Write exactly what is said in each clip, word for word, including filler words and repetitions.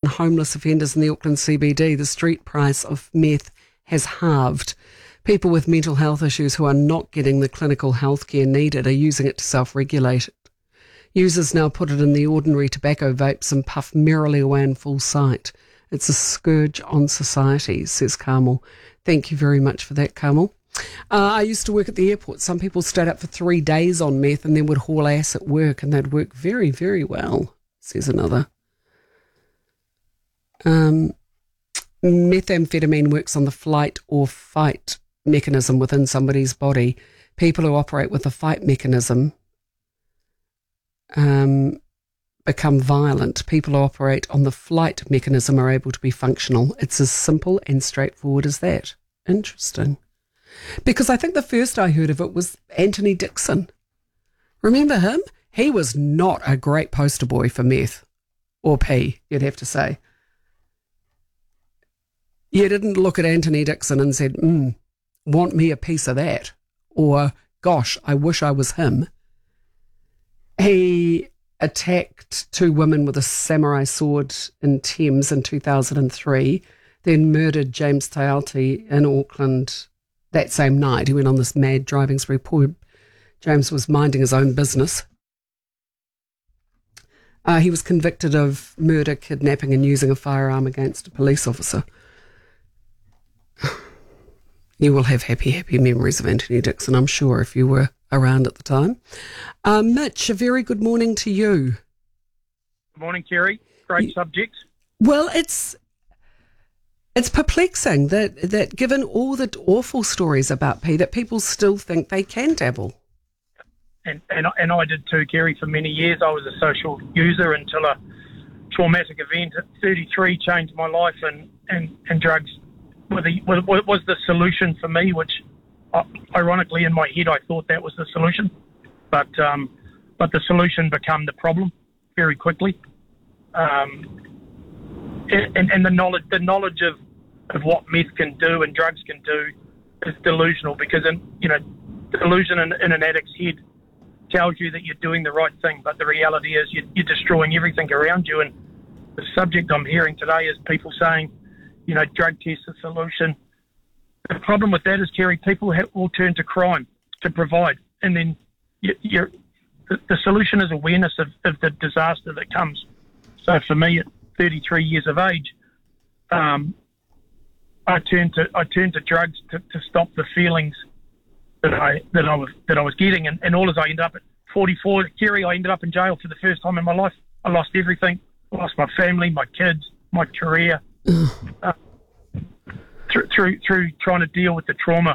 homeless offenders in the Auckland C B D, the street price of meth has halved. People with mental health issues who are not getting the clinical health care needed are using it to self-regulate. Users now put it in the ordinary tobacco vapes and puff merrily away in full sight. It's a scourge on society, says Carmel. Thank you very much for that, Carmel. Uh, I used to work at the airport. Some people stayed up for three days on meth and then would haul ass at work, and they'd work very, very well, says another. Um, methamphetamine works on the flight or fight mechanism within somebody's body. People who operate with the fight mechanism um, become violent. People who operate on the flight mechanism are able to be functional. It's as simple and straightforward as that. Interesting. Because I think the first I heard of it was Anthony Dixon. Remember him? He was not a great poster boy for meth. Or P, you'd have to say. You didn't look at Anthony Dixon and said, mm, want me a piece of that? Or, gosh, I wish I was him. He attacked two women with a samurai sword in Thames in two thousand three, then murdered James Taialti in Auckland that same night. He went on this mad driving spree. Poor James was minding his own business. Uh, he was convicted of murder, kidnapping and using a firearm against a police officer. You will have happy, happy memories of Anthony Dixon, I'm sure, if you were around at the time. Uh, Mitch, a very good morning to you. Good morning, Kerry. Great subject. Well, it's it's perplexing that, that given all the awful stories about P, that people still think they can dabble. And, and, and I did too, Kerry, for many years. I was a social user until a traumatic event at thirty-three changed my life, and, and, and drugs were the, was, was the solution for me, which uh, ironically in my head I thought that was the solution. But um, but the solution became the problem very quickly. Um, and, and the knowledge the knowledge of, of what meth can do and drugs can do is delusional, because in, you know, delusion in, in an addict's head tells you that you're doing the right thing, but the reality is you're, you're destroying everything around you. And the subject I'm hearing today is people saying, you know, drug test the solution. The problem with that is, Kerry, people have, will turn to crime to provide, and then you, you're, the, the solution is awareness of, of the disaster that comes. So for me, at thirty-three years of age, um, I turned to I turned to drugs to, to stop the feelings that I that I was that I was getting, and, and all as I ended up at forty-four, Kerry, I ended up in jail for the first time in my life. I lost everything. I lost my family, my kids, my career, uh, through, through through trying to deal with the trauma.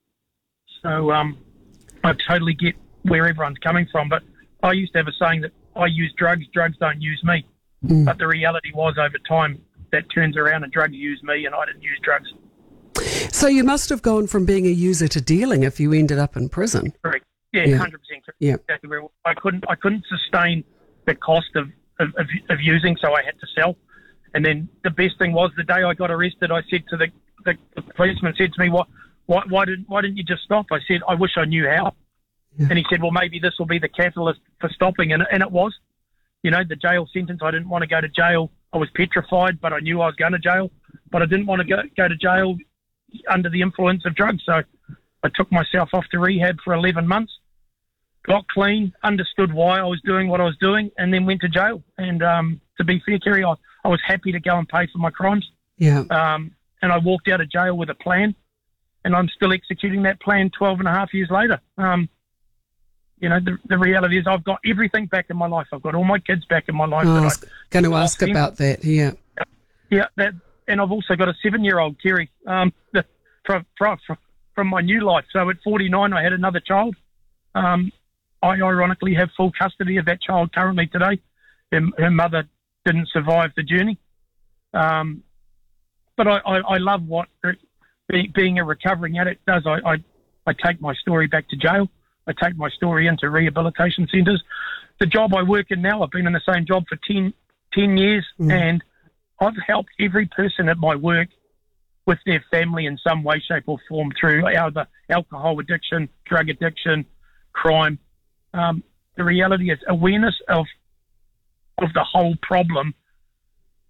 So um, I totally get where everyone's coming from, but I used to have a saying that I use drugs, drugs don't use me. Mm. But the reality was, over time, that turns around and drugs use me, and I didn't use drugs. So you must have gone from being a user to dealing if you ended up in prison. Correct. Yeah, yeah. one hundred percent. Yeah. Exactly where I couldn't I couldn't sustain the cost of, of, of, of using, so I had to sell. And then the best thing was, the day I got arrested, I said to the, the, the policeman, said to me, "What? Why, why didn't why didn't you just stop?" I said, "I wish I knew how." Yeah. And he said, "Well, maybe this will be the catalyst for stopping." And, and it was. You know, the jail sentence, I didn't want to go to jail. I was petrified, but I knew I was going to jail. But I didn't want to go, go to jail under the influence of drugs. So I took myself off to rehab for eleven months, got clean, understood why I was doing what I was doing, and then went to jail. And um, to be fair, Kerry, I, I was happy to go and pay for my crimes. Yeah. Um, and I walked out of jail with a plan, and I'm still executing that plan twelve and a half years later. Um, you know, the, the reality is I've got everything back in my life. I've got all my kids back in my life. Oh, that I was going to ask about that, yeah. Yeah, that, and I've also got a seven-year-old, Kerry, um, the, from, from, from my new life. So at forty-nine, I had another child. Um, I ironically have full custody of that child currently today. Her, her mother didn't survive the journey. Um, but I, I, I love what be, being a recovering addict does. I, I, I take my story back to jail. I take my story into rehabilitation centres. The job I work in now, I've been in the same job for ten, ten years, mm. and I've helped every person at my work with their family in some way, shape or form through either alcohol addiction, drug addiction, crime. Um, the reality is awareness of of the whole problem